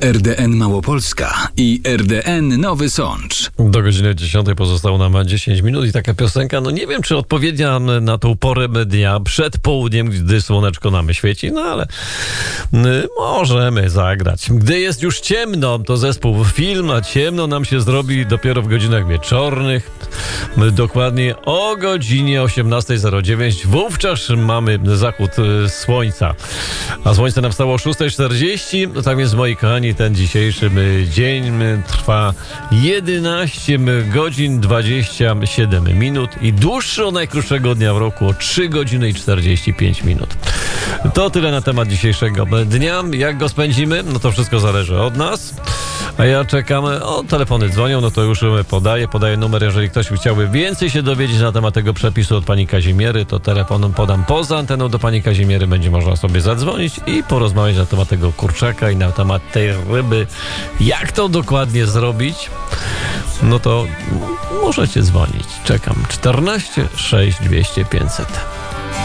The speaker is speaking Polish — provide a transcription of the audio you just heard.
RDN Małopolska i RDN Nowy Sącz. Do godziny 10 pozostało nam 10 minut i taka piosenka, no nie wiem, czy odpowiednia na tą porę dnia przed południem, gdy słoneczko nam świeci, no ale możemy zagrać. Gdy jest już ciemno, to zespół Film, a ciemno nam się zrobi dopiero w godzinach wieczornych, dokładnie o godzinie 18:09. Wówczas mamy zachód słońca, a słońce nam wstało o 6:40, no tak więc, moi kochani, ten dzisiejszy dzień trwa 11 godzin 27 minut i dłuższy od najkrótszego dnia w roku o 3 godziny i 45 minut. To tyle na temat dzisiejszego dnia. Jak go spędzimy? No to wszystko zależy od nas. A ja czekam. O, telefony dzwonią, no to już podaję numer. Jeżeli ktoś chciałby więcej się dowiedzieć na temat tego przepisu od pani Kazimiery, to telefon podam poza anteną do pani Kazimiery. Będzie można sobie zadzwonić i porozmawiać na temat tego kurczaka i na temat tej ryby. Jak to dokładnie zrobić? No to możecie dzwonić. Czekam. 14 6 200 500.